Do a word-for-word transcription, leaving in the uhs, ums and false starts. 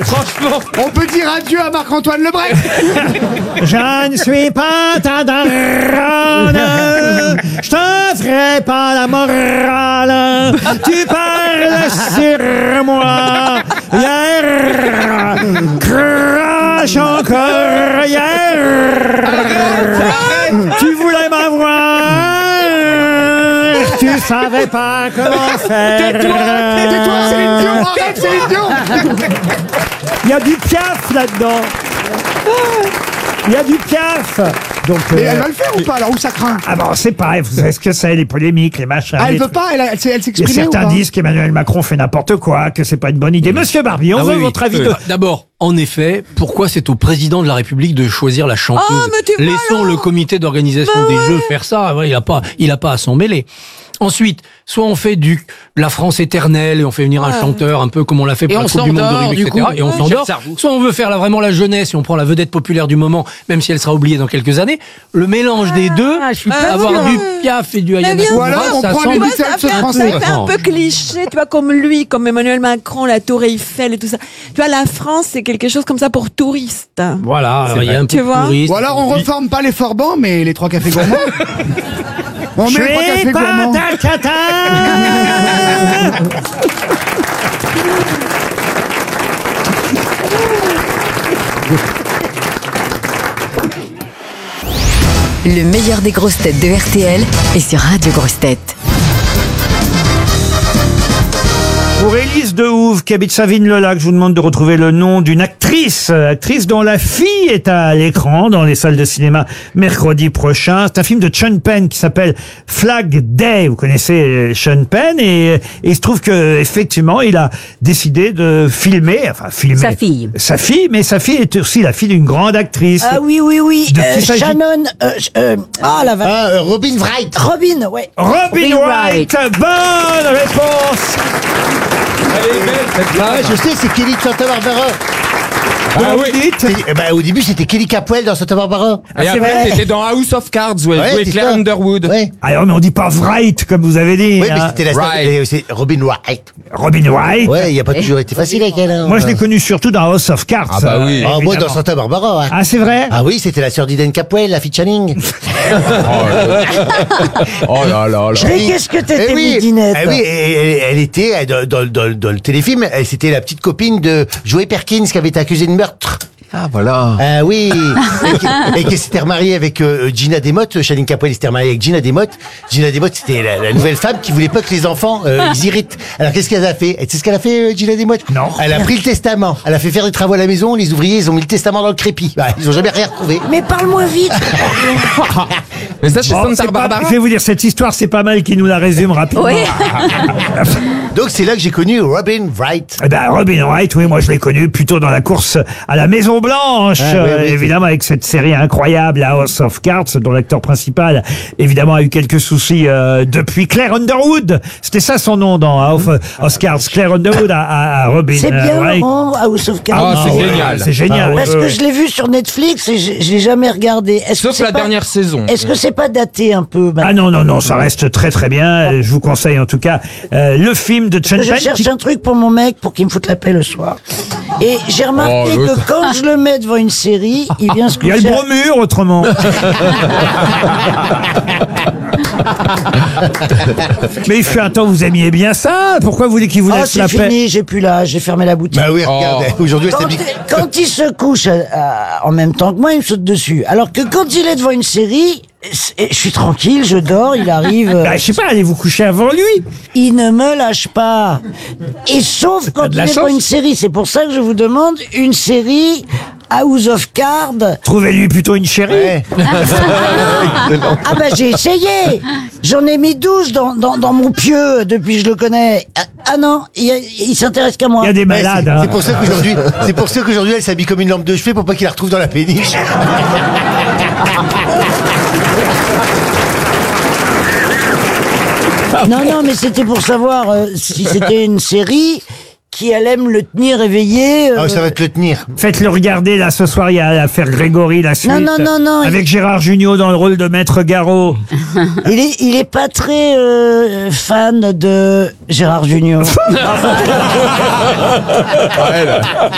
Franchement. On peut dire adieu à Marc-Antoine Lebret. Je ne suis pas ta daronne, je te ferai pas la morale. Tu parles sur moi hier, crache encore hier. Tu voulais m'avoir, tu savais pas comment faire. Tais-toi, c'est l'idiot. Arrête, c'est l'idiot. Il y a du Piaf là-dedans. Il y a du Piaf. Donc, Mais euh, elle va le faire ou pas alors, où ça craint? ah bon, c'est pas, vous savez ce que c'est, les polémiques, les machins. Ah, elle les veut trucs. pas, elle, elle, s'est- elle Il y a s'exprime ou certains pas? disent qu'Emmanuel Macron fait n'importe quoi, que c'est pas une bonne idée. Monsieur Barbie, on Ah veut oui, oui. votre avis Euh, de... D'abord, en effet, pourquoi c'est au président de la République de choisir la chanteuse? Oh, mais tu vois, Laissons alors. le comité d'organisation Bah des ouais. Jeux faire ça. Ouais, il a pas, il a pas à s'en mêler. Ensuite, soit on fait du de la France éternelle et on fait venir un Ouais. chanteur un peu comme on l'a fait pour Et la on Coupe du Monde de s'endort, rugby, du et cetera. coup. Et on Ouais. s'endort. Cher cerveau. Soit on veut faire là vraiment la jeunesse et on prend la vedette populaire du moment, même si elle sera oubliée dans quelques années. Le mélange des deux, je suis pas avoir sûre. du Piaf et du Mais Ayana bien Ou alors, on ça prend semble- les Tu vois, Beatles ça fait, un, français. ça fait un peu cliché, tu vois, comme lui, comme Emmanuel Macron, la Tour Eiffel et tout ça. Tu vois, la France, c'est quelque chose comme ça pour touristes. Voilà, il y a un peu Tu de vois. touriste. Ou alors on reforme pas les Forbans, mais les trois cafés gourmands. On Je met les trois suis cafés pas gourmands. ta cata. Le meilleur des grosses têtes de R T L est sur Radio Grosses Têtes. Pour Élise Dehouve, qui habite Savine-le-Lac, je vous demande de retrouver le nom d'une actrice, euh, actrice dont la fille est à l'écran dans les salles de cinéma mercredi prochain. C'est un film de Sean Penn qui s'appelle Flag Day. Vous connaissez euh, Sean Penn et, et il se trouve que effectivement, il a décidé de filmer, enfin filmer Sa fille. sa fille, mais sa fille est aussi la fille d'une grande actrice. Ah oui, oui, oui. De Euh, qui s'agit- Shannon. Euh, euh, ah, la vache. Ah, euh, Robin Wright. Robin, ouais. Robin Robin Wright, bonne réponse. Ah, je sais, c'est Kelly de Santa Barbara. Comment vous dites C'est- eh ben, au début, c'était Kelly Capwell dans Santa Barbara. Ah, Et c'est vrai. après, t'étais dans House of Cards, où elle Ouais, jouait c'est Claire ça. Underwood. Ouais. Alors, mais on dit pas Wright comme vous avez dit. Ouais, mais hein. c'était la star- Wright. et c'est Robin Wright. Robin Wright. Ouais, il a pas toujours été facile avec elle. hein. Moi, je l'ai connu surtout dans House of Cards. Ah bah oui. euh, Ah, moi, évidemment. dans Santa Barbara. ouais. Ah, c'est vrai. Ah oui, c'était la sœur d'Eden Capwell, la fille de Channing. Oh là là là. Mais qu'est-ce que t'étais Eh oui, midinette. eh oui, et- et- elle était elle, dans, dans- dans- dans le téléfilm, elle c'était la petite copine de Joey Perkins qui avait été accusée de meurtre. Ah voilà. Ah oui, et qui- et qui s'était remariée avec euh, Gina Demotte. Channing Capwell s'était remariée avec Gina Demotte. Gina Demotte, c'était la, la nouvelle femme qui voulait pas que les enfants euh, ils irritent. Alors qu'est-ce qu'elle a fait? Et tu sais ce qu'elle a fait, euh, Gina Demotte? Non. Elle a pris le testament. Elle a fait faire des travaux à la maison. Les ouvriers, ils ont mis le testament dans le crépi. Bah, ils ont jamais rien retrouvé. Mais parle-moi vite. Mais ça, c'est Bon, Santa c'est pas- Barbara. je vais vous dire, cette histoire, c'est pas mal qui nous la résume rapidement. Oui. Donc c'est là que j'ai connu Robin Wright. Eh ben, Robin Wright, oui, moi je l'ai connu plutôt dans la course à la Maison Blanche, Ah, oui, euh, oui, évidemment avec cette série incroyable, House of Cards, dont l'acteur principal, évidemment, a eu quelques soucis euh, depuis. Claire Underwood, c'était ça son nom dans House of Cards, Claire Underwood à, à- à Robin C'est euh, bien, Wright. Laurent, House of Cards. Ah, c'est ouais, génial. C'est génial. Parce ouais, que ouais. je l'ai vu sur Netflix et je, je l'ai jamais regardé. Est-ce que Sauf c'est la pas- dernière saison. Est-ce que c'est pas daté un peu Ah non, non, non, ça reste très très bien. Je vous conseille en tout cas euh, le film de Sean Je Penn. cherche qui- un truc pour mon mec pour qu'il me foute la paix le soir. Et j'ai remarqué Oh, que quand je le mets devant une série, il vient se Il y a coucher. le bromure autrement. Mais il fait un temps, vous aimiez bien ça. Pourquoi vous voulez qu'il vous Ah, laisse la c'est paix? fini, j'ai plus l'âge, j'ai fermé la boutique. Bah oui, regarde, Oh. aujourd'hui elle Quand, s'habille. quand il se couche euh, en même temps que moi, il me saute dessus. Alors que quand il est devant une série, c'est- je suis tranquille, je dors, il arrive, euh, Bah, je sais pas, allez vous coucher avant lui. il ne me lâche pas. Et sauf quand de il la est devant chance. une série, c'est pour ça que je vous demande une série House of Cards. Trouvez-lui plutôt une chérie. Ouais. Ah bah j'ai essayé. J'en ai mis douze dans, dans, dans mon pieu depuis que je le connais. Ah, ah non, il, il s'intéresse qu'à moi. Il y a des Ouais, malades. c'est- hein. C'est pour ça qu'aujourd'hui, c'est pour ça qu'aujourd'hui elle s'habille comme une lampe de chevet pour pas qu'il la retrouve dans la péniche. Non, non, mais c'était pour savoir euh, si c'était une série qui allait me le tenir éveillé. euh, Ah, ça va te le tenir. Faites-le regarder là ce soir, il y a l'affaire Grégory, la suite. Non, non, non, non, Avec il- Gérard Jugnot dans le rôle de Maître Garot. il, est, il est pas très euh, fan de Gérard Jugnot. Ouais, là.